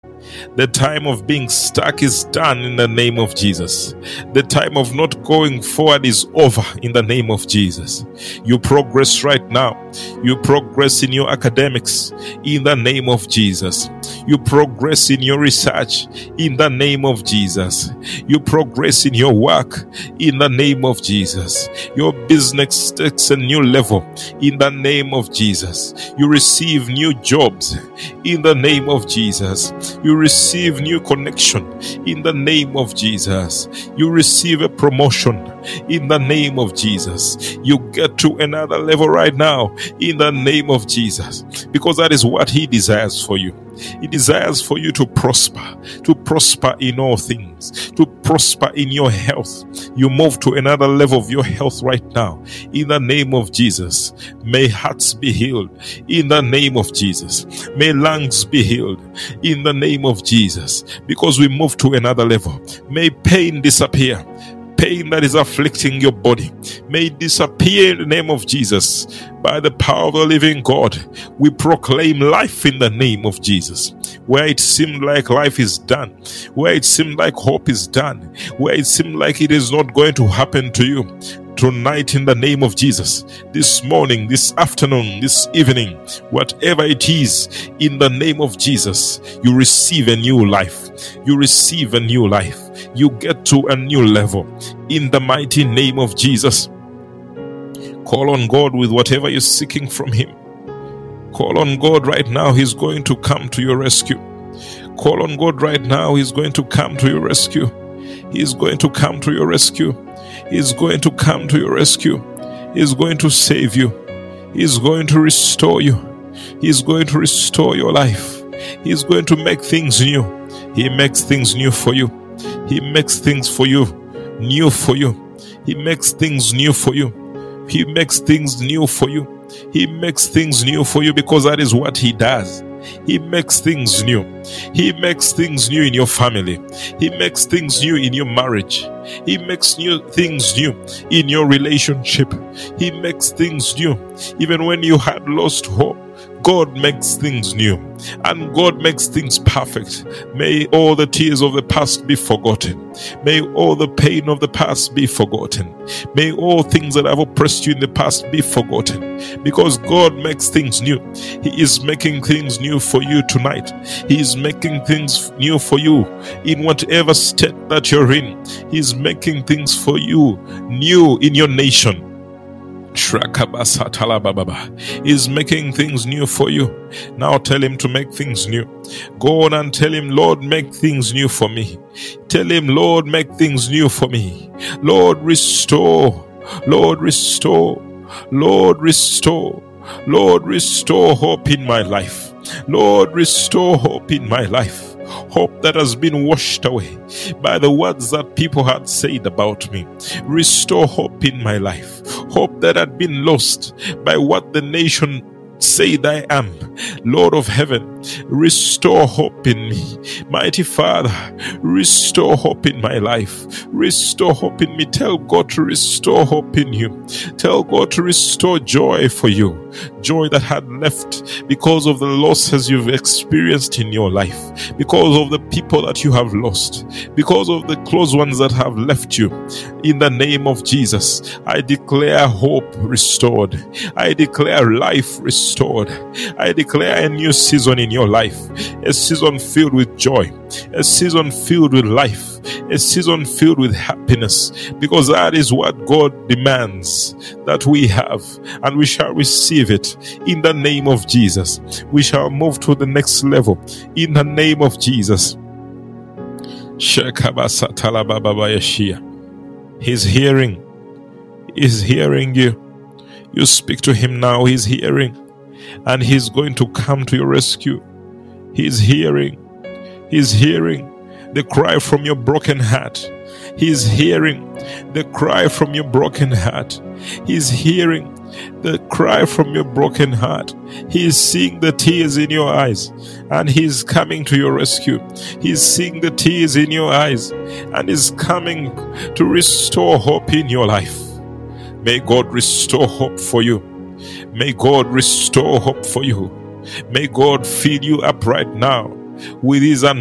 The time of being stuck is done in the name of Jesus. The time of not going forward is over in the name of Jesus. You progress right now. You progress in your academics in the name of Jesus. You progress in your research in the name of Jesus. You progress in your work in the name of Jesus. Your business takes a new level in the name of Jesus. You receive new jobs in the name of Jesus. You receive new connection in the name of Jesus. You receive a promotion in the name of Jesus. You get to another level right now in the name of Jesus, because that is what He desires for you. He desires for you to prosper in all things, to prosper in your health. You move to another level of your health right now in the name of Jesus. May hearts be healed in the name of Jesus. May lungs be healed in the name of Jesus, because we move to another level. May pain disappear. Pain that is afflicting your body may disappear in the name of Jesus. By the power of the living God, we proclaim life in the name of Jesus. Where it seemed like life is done, where it seemed like hope is done, where it seemed like it is not going to happen to you, tonight in the name of Jesus, this morning, this afternoon, this evening, whatever it is, in the name of Jesus, you receive a new life. You receive a new life. You get to a new level in the mighty name of Jesus. Call on God with whatever you're seeking from Him. Call on God right now. He's going to come to your rescue. Call on God right now. He's going to come to your rescue. He's going to come to your rescue. He's going to come to your rescue. He's going to save you. He's going to restore you. He's going to restore your life. He's going to make things new. He makes things new for you. He makes things for you, new for you. He makes things new for you. He makes things new for you. He makes things new for you, because that is what He does. He makes things new. He makes things new in your family. He makes things new in your marriage. He makes new things new in your relationship. He makes things new. Even when you had lost hope, God makes things new, and God makes things perfect. May all the tears of the past be forgotten. May all the pain of the past be forgotten. May all things that have oppressed you in the past be forgotten, because God makes things new. He is making things new for you tonight. He is making things new for you in whatever state that you're in. He is making things for you new in your nation. Is making things new for you. Now tell Him to make things new. Go on and tell Him, Lord, make things new for me. Tell Him, Lord, make things new for me. Lord, restore. Lord, restore. Lord, restore. Lord, restore hope in my life. Lord, restore hope in my life. Hope that has been washed away by the words that people had said about me. Restore hope in my life. Hope that had been lost by what the nation said I am. Lord of heaven, restore hope in me. Mighty Father, restore hope in my life. Restore hope in me. Tell God to restore hope in you. Tell God to restore joy for you. Joy that had left because of the losses you've experienced in your life, because of the people that you have lost, because of the close ones that have left you. In the name of Jesus, I declare hope restored. I declare life restored. I declare a new season in your life, a season filled with joy, a season filled with life, a season filled with happiness, because that is what God demands that we have, and we shall receive it in the name of Jesus. We shall move to the next level in the name of Jesus. He's hearing you. You speak to Him now. He's hearing, and He's going to come to your rescue. He's hearing the cry from your broken heart. He's hearing the cry from your broken heart. He's hearing the cry from your broken heart. He's seeing the tears in your eyes, and He's coming to your rescue. He's seeing the tears in your eyes, and is coming to restore hope in your life. May God restore hope for you. May God restore hope for you. May God fill you up right now. with his